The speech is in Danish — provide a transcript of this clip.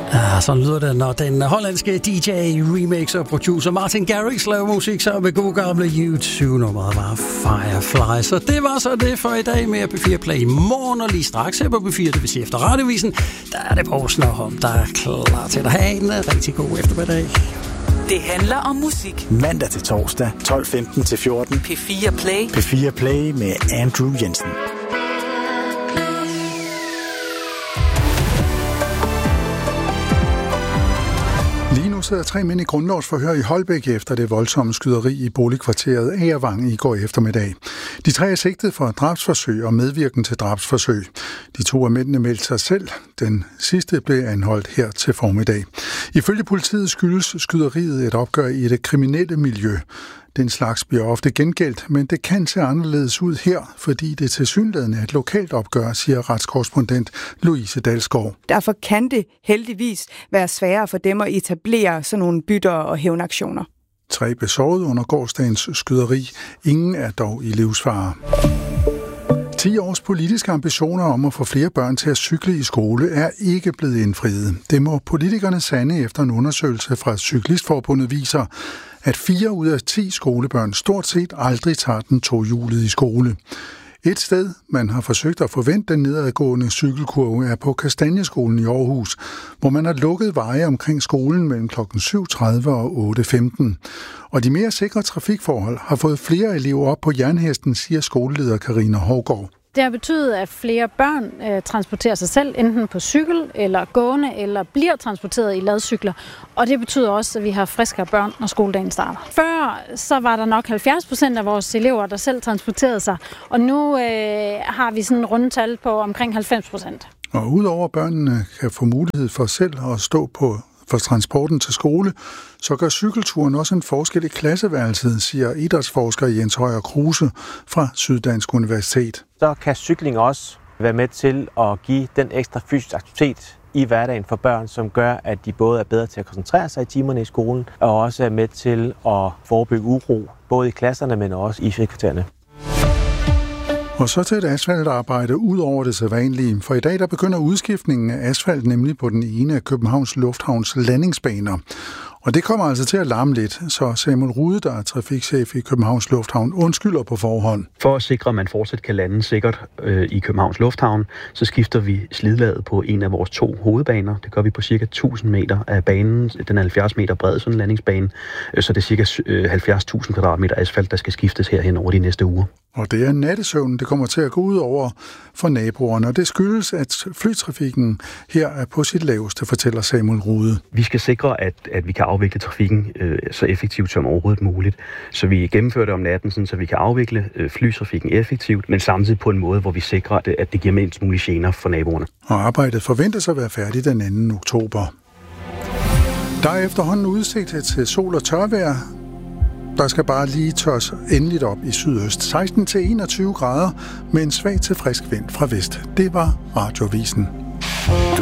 Ja, sådan lyder det, når den hollandske DJ, remixer og producer Martin Garrix laver musik så med god gamle U2-nummeret var Firefly. Så det var så det for i dag med P4 Play. Morgen og lige straks her på P4, det vil sige efter radiovisen, der er det Poulsen og Holm, der er klar til at have en rigtig god eftermiddag. Det handler om musik. Mandag til torsdag, 12:15 til 14. P4 Play. P4 Play med Andrew Jensen. Lige nu sidder 3 mænd i grundlovsforhør i Holbæk efter det voldsomme skyderi i boligkvarteret Agervang i går eftermiddag. De 3 er sigtet for drabsforsøg og medvirken til drabsforsøg. De 2 af mændene meldte sig selv. Den sidste blev anholdt her til formiddag. Ifølge politiet skyldes skyderiet et opgør i det kriminelle miljø. Den slags bliver ofte gengældt, men det kan se anderledes ud her, fordi det tilsyneladende er et lokalt opgør, siger retskorrespondent Louise Dalsgaard. Derfor kan det heldigvis være sværere for dem at etablere sådan nogle bytter og hævnaktioner. 3 blev såret under gårsdagens skyderi. Ingen er dog i livsfare. 10 års politiske ambitioner om at få flere børn til at cykle i skole er ikke blevet indfriet. Det må politikerne sande efter en undersøgelse fra Cyklistforbundet viser, at 4 ud af 10 skolebørn stort set aldrig tager den tohjulede i skole. Et sted, man har forsøgt at forvente den nedadgående cykelkurve, er på Kastanjeskolen i Aarhus, hvor man har lukket veje omkring skolen mellem kl. 7.30 og 8.15. Og de mere sikre trafikforhold har fået flere elever op på jernhesten, siger skoleleder Karina Hovgaard. Det har betydet, at flere børn transporterer sig selv, enten på cykel eller gående, eller bliver transporteret i ladcykler. Og det betyder også, at vi har friskere børn, når skoledagen starter. Før så var der nok 70% af vores elever, der selv transporterede sig, og nu har vi sådan et rundetal på omkring 90%. Og udover at børnene kan få mulighed for selv at stå for transporten til skole, så gør cykelturen også en forskel i klasseværelset, siger idrætsforsker Jens Højer Kruse fra Syddansk Universitet. Så kan cykling også være med til at give den ekstra fysisk aktivitet i hverdagen for børn, som gør, at de både er bedre til at koncentrere sig i timerne i skolen, og også er med til at forebygge uro, både i klasserne, men også i frikvartererne. Og så til et asfaltarbejde ud over det sædvanlige. For i dag der begynder udskiftningen af asfalt nemlig på den ene af Københavns Lufthavns landingsbaner. Og det kommer altså til at larme lidt, så Samuel Rude, der er trafikchef i Københavns Lufthavn, undskylder på forhånd. For at sikre, at man fortsat kan lande sikkert i Københavns Lufthavn, så skifter vi slidlaget på en af vores 2 hovedbaner. Det gør vi på cirka 1000 meter af banen. Den er 70 meter bred, sådan en landingsbane. Så det er cirka 70.000 kvadratmeter asfalt, der skal skiftes herhen over de næste uger. Og det er nattesøvnen, det kommer til at gå ud over for naboerne, og det skyldes, at flytrafikken her er på sit laveste, fortæller Samuel Rude. Vi skal sikre, at vi kan afvikle trafikken så effektivt som overhovedet muligt. Så vi gennemfører det om natten, så vi kan afvikle flytrafikken effektivt, men samtidig på en måde, hvor vi sikrer, at det giver mindst mulige gener for naboerne. Og arbejdet forventes at være færdigt den 2. oktober. Der er efterhånden udsigt til sol og tørvejr. Der skal bare lige tørres endeligt op i sydøst. 16-21 grader med en svag til frisk vind fra vest. Det var Radiovisen.